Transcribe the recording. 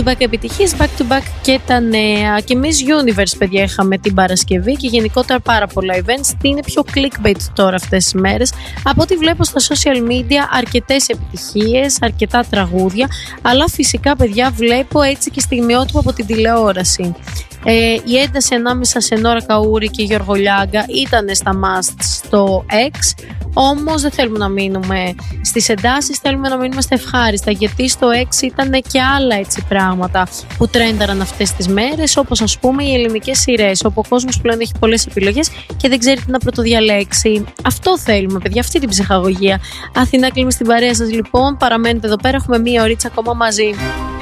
back επιτυχίες, back to back και τα νέα. Και Miss Universe, παιδιά, είχαμε την Παρασκευή και γενικότερα πάρα πολλά events. Τι είναι πιο clickbait τώρα αυτές τις μέρες. Από ό,τι βλέπω στα social media, αρκετές επιτυχίες, αρκετά τραγούδια, αλλά φυσικά, παιδιά, βλέπω έτσι και στιγμιότυπο από την τηλεόραση. Η ένταση ανάμεσα σε Νόρα Καούρη και Γιώργο Λιάγκα ήταν στα must στο X, όμως δεν θέλουμε να μείνουμε στις εντάσεις, θέλουμε να μείνουμε στα ευχάριστα, γιατί στο X ήταν και άλλα έτσι πράγματα που τρένταραν αυτές τις μέρες, όπως ας πούμε οι ελληνικές σειρές, όπου ο κόσμος πλέον έχει πολλές επιλογές και δεν ξέρει τι να πρωτοδιαλέξει. Αυτό θέλουμε, παιδιά, αυτή την ψυχαγωγία. Αθηνά, κλείνουμε στην παρέα σας λοιπόν, παραμένετε εδώ πέρα, έχουμε μία ωρίτσα ακόμα μαζί.